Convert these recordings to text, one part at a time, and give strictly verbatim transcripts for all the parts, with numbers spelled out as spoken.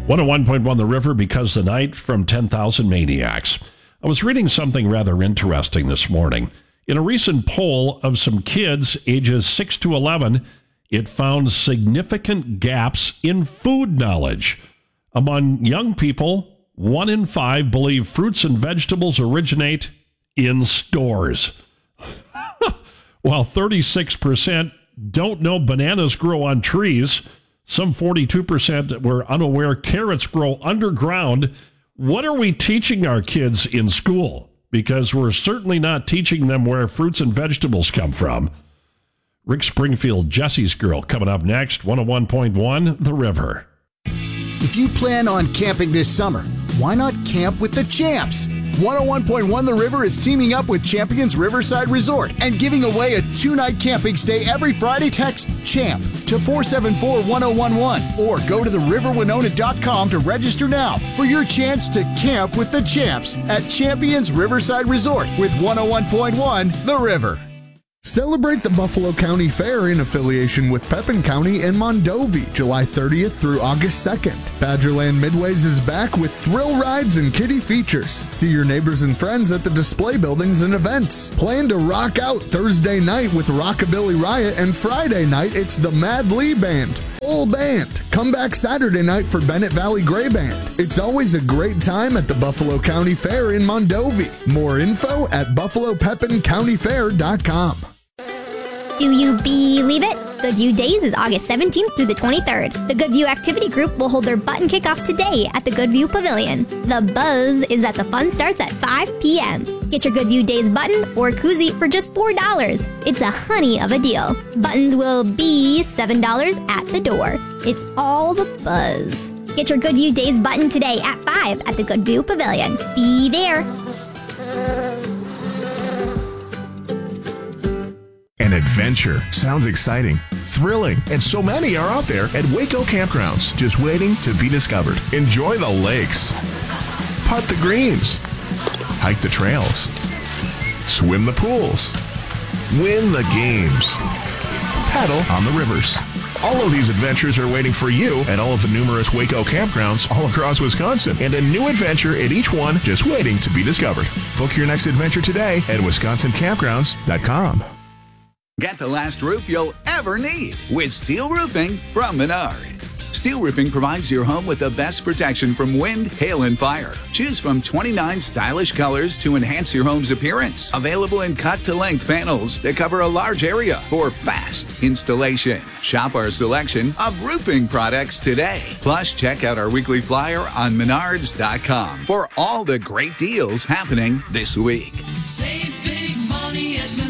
one oh one point one The River, Because the Night from ten thousand Maniacs. I was reading something rather interesting this morning. In a recent poll of some kids ages six to eleven, it found significant gaps in food knowledge. Among young people, one in five believe fruits and vegetables originate in stores, while thirty-six percent don't know bananas grow on trees. Some forty-two percent were unaware carrots grow underground. What are we teaching our kids in school? Because we're certainly not teaching them where fruits and vegetables come from. Rick Springfield, Jesse's Girl, coming up next. one oh one point one The River. If you plan on camping this summer, why not camp with the Champs? one oh one point one The River is teaming up with Champions Riverside Resort and giving away a two-night camping stay every Friday. Text CHAMP to four seven four one oh one one or go to the river winona dot com to register now for your chance to camp with the Champs at Champions Riverside Resort with one oh one point one The River. Celebrate the Buffalo County Fair in affiliation with Pepin County and Mondovi, July thirtieth through August second. Badgerland Midways is back with thrill rides and kiddie features. See your neighbors and friends at the display buildings and events. Plan to rock out Thursday night with Rockabilly Riot, and Friday night it's the Mad Lee Band. Full band. Come back Saturday night for Bennett Valley Gray Band. It's always a great time at the Buffalo County Fair in Mondovi. More info at buffalo pepin county fair dot com. Do you believe it? Goodview Days is August seventeenth through the twenty-third. The Goodview Activity Group will hold their button kickoff today at the Goodview Pavilion. The buzz is that the fun starts at five p.m. Get your Goodview Days button or koozie for just four dollars. It's a honey of a deal. Buttons will be seven dollars at the door. It's all the buzz. Get your Goodview Days button today at five at the Goodview Pavilion. Be there. An adventure. Sounds exciting, thrilling, and so many are out there at Waco Campgrounds, just waiting to be discovered. Enjoy the lakes, putt the greens, hike the trails, swim the pools, win the games, paddle on the rivers. All of these adventures are waiting for you at all of the numerous Waco campgrounds all across Wisconsin, and a new adventure at each one just waiting to be discovered. Book your next adventure today at wisconsin campgrounds dot com. Get the last roof you'll ever need with Steel Roofing from Menards. Steel Roofing provides your home with the best protection from wind, hail, and fire. Choose from twenty-nine stylish colors to enhance your home's appearance. Available in cut-to-length panels that cover a large area for fast installation. Shop our selection of roofing products today. Plus, check out our weekly flyer on menards dot com for all the great deals happening this week. Save big money at Menards.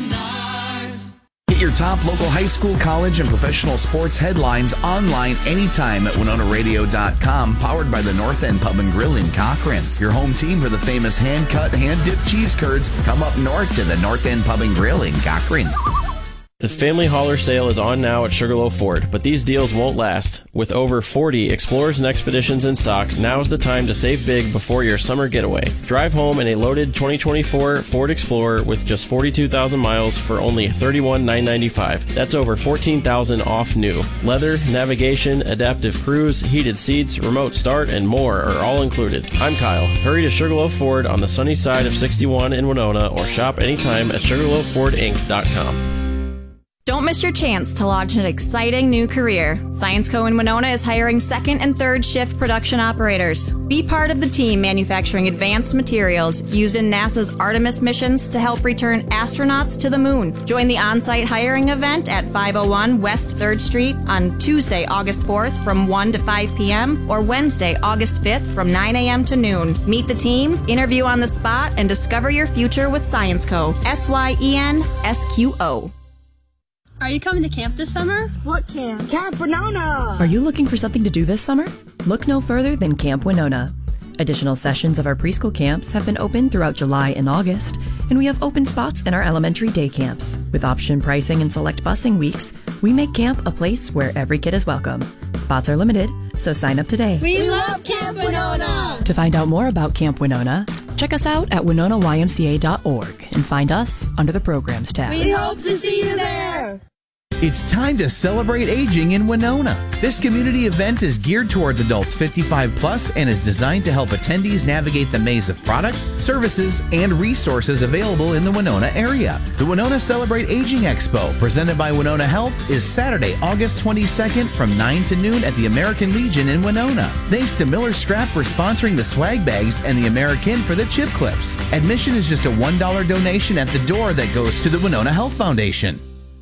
Get your top local high school, college, and professional sports headlines online anytime at winona radio dot com, powered by the North End Pub and Grill in Cochrane. Your home team for the famous hand-cut, hand-dipped cheese curds. Come up north to the North End Pub and Grill in Cochrane. The Family Hauler sale is on now at Sugarloaf Ford, but these deals won't last. With over forty Explorers and Expeditions in stock, now is the time to save big before your summer getaway. Drive home in a loaded twenty twenty-four Ford Explorer with just forty-two thousand miles for only thirty-one thousand nine hundred ninety-five dollars. That's over fourteen thousand dollars off new. Leather, navigation, adaptive cruise, heated seats, remote start, and more are all included. I'm Kyle. Hurry to Sugarloaf Ford on the sunny side of sixty-one in Winona, or shop anytime at sugarloaf ford inc dot com. Don't miss your chance to launch an exciting new career. ScienceCo in Winona is hiring second and third shift production operators. Be part of the team manufacturing advanced materials used in NASA's Artemis missions to help return astronauts to the moon. Join the on-site hiring event at five oh one West third Street on Tuesday, August fourth from one to five p.m. or Wednesday, August fifth from nine a.m. to noon. Meet the team, interview on the spot, and discover your future with ScienceCo. S Y E N S Q O. Are you coming to camp this summer? What camp? Camp Winona! Are you looking for something to do this summer? Look no further than Camp Winona. Additional sessions of our preschool camps have been open throughout July and August, and we have open spots in our elementary day camps. With option pricing and select busing weeks, we make camp a place where every kid is welcome. Spots are limited, so sign up today. We love Camp Winona! To find out more about Camp Winona, check us out at winona y m c a dot org and find us under the Programs tab. We hope to see you there! It's time to celebrate aging in Winona. This community event is geared towards adults fifty-five plus and is designed to help attendees navigate the maze of products, services, and resources available in the Winona area. The Winona Celebrate Aging Expo, presented by Winona Health, is Saturday, August twenty-second from nine to noon at the American Legion in Winona. Thanks to Miller Strap for sponsoring the swag bags and the American for the chip clips. Admission is just a one dollar donation at the door that goes to the Winona Health Foundation.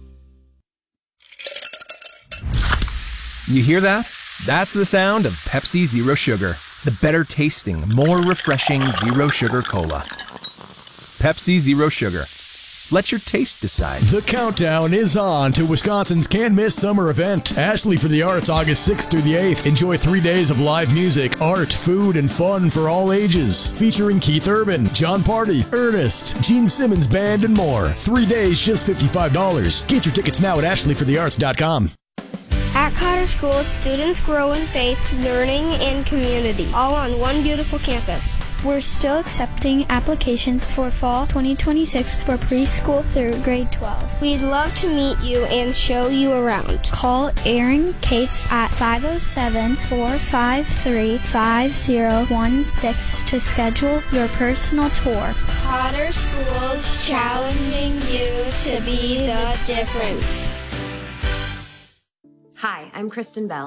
You hear that? That's the sound of Pepsi Zero Sugar. The better tasting, more refreshing Zero Sugar Cola. Pepsi Zero Sugar. Let your taste decide. The countdown is on to Wisconsin's can't-miss summer event, Ashley for the Arts, August sixth through the eighth. Enjoy three days of live music, art, food, and fun for all ages. Featuring Keith Urban, John Party, Ernest, Gene Simmons Band, and more. Three days, just fifty-five dollars. Get your tickets now at ashley for the arts dot com. At Cotter School, students grow in faith, learning, and community, all on one beautiful campus. We're still accepting applications for fall twenty twenty-six for preschool through grade twelve. We'd love to meet you and show you around. Call Erin Cates at five oh seven, four five three, five oh one six to schedule your personal tour. Cotter School's challenging you to be the difference. Hi, I'm Kristen Bell.